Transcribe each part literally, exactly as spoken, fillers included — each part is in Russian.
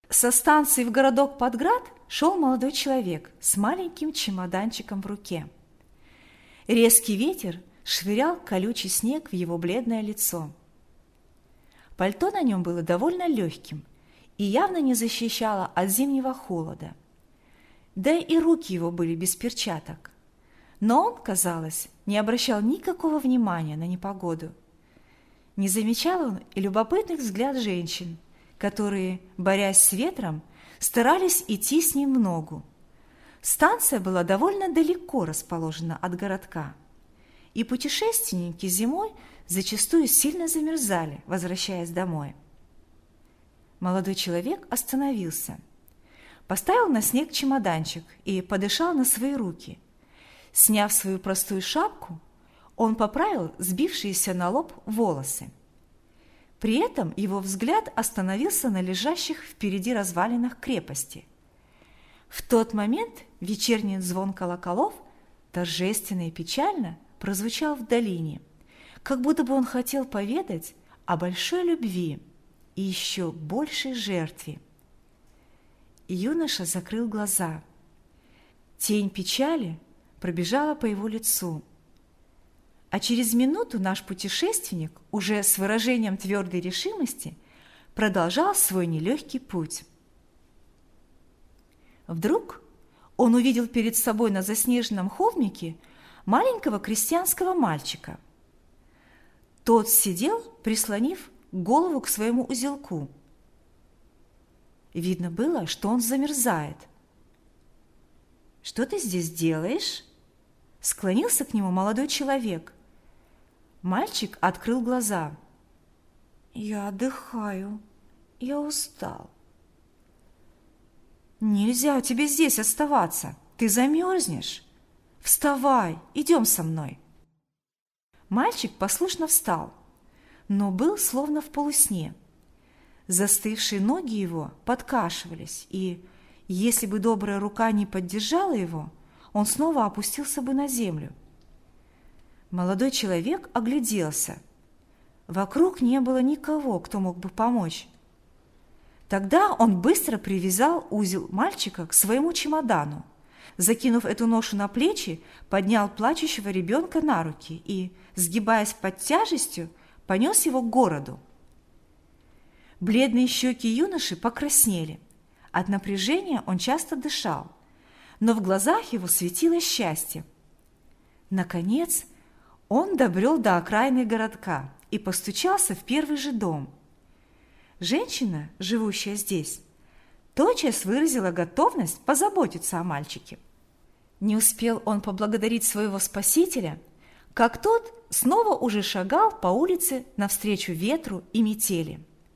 Со станции в городок под град шел молодой человек с маленьким чемоданчиком в руке. Резкий ветер швырял колючий снег в его бледное лицо. Пальто на нем было довольно легким и явно не защищало от зимнего холода. Да и руки его были без перчаток. Но он, казалось, не обращал никакого внимания на непогоду. Не замечал он и любопытных взгляд женщин, которые, борясь с ветром, старались идти с ним в ногу. Станция была довольно далеко расположена от городка, и путешественники зимой зачастую сильно замерзали, возвращаясь домой. Молодой человек остановился, поставил на снег чемоданчик и подышал на свои руки. Сняв свою простую шапку, он поправил сбившиеся на лоб волосы. При этом его взгляд остановился на лежащих впереди развалинах крепости. В тот момент вечерний звон колоколов торжественно и печально прозвучал в долине, как будто бы он хотел поведать о большой любви и еще большей жертве. Юноша закрыл глаза. Тень печали пробежала по его лицу. А через минуту наш путешественник уже с выражением твердой решимости продолжал свой нелегкий путь. Вдруг он увидел перед собой на заснеженном холмике маленького крестьянского мальчика. Тот сидел, прислонив голову к своему узелку. Видно было, что он замерзает. «Что ты здесь делаешь?» – склонился к нему молодой человек. Мальчик открыл глаза. «Я отдыхаю. Я устал». «Нельзя тебе здесь оставаться. Ты замерзнешь. Вставай, идем со мной». Мальчик послушно встал, но был словно в полусне. Застывшие ноги его подкашивались, и, если бы добрая рука не поддержала его, он снова опустился бы на землю. Молодой человек огляделся. Вокруг не было никого, кто мог бы помочь. Тогда он быстро привязал узел мальчика к своему чемодану. Закинув эту ношу на плечи, поднял плачущего ребенка на руки и, сгибаясь под тяжестью, понес его к городу. Бледные щеки юноши покраснели. От напряжения он часто дышал, но в глазах его светило счастье. Наконец, он добрел до окраины городка и постучался в первый же дом. Женщина, живущая здесь, тотчас выразила готовность позаботиться о мальчике. Не успел он поблагодарить своего спасителя, как тот снова уже шагал по улице навстречу ветру и метели.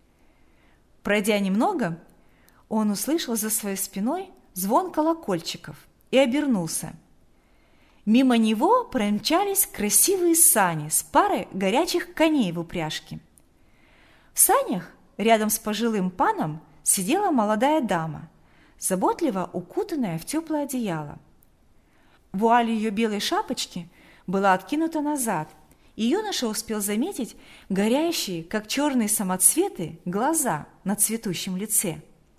Пройдя немного, он услышал за своей спиной звон колокольчиков и обернулся. Мимо него промчались красивые сани с парой горячих коней в упряжке. В санях рядом с пожилым паном сидела молодая дама, заботливо укутанная в теплое одеяло. Вуаль ее белой шапочки была откинута назад, и юноша успел заметить горящие, как черные самоцветы, глаза на цветущем лице.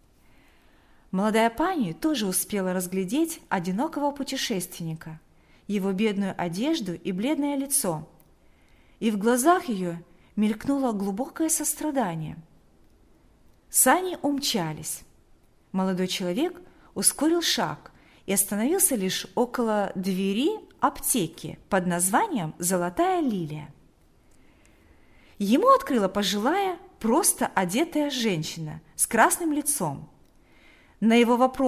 Молодая пани тоже успела разглядеть одинокого путешественника, его бедную одежду и бледное лицо, и в глазах ее мелькнуло глубокое сострадание. Сани умчались. Молодой человек ускорил шаг и остановился лишь около двери аптеки под названием «Золотая лилия». Ему открыла пожилая, просто одетая женщина с красным лицом. На его вопрос: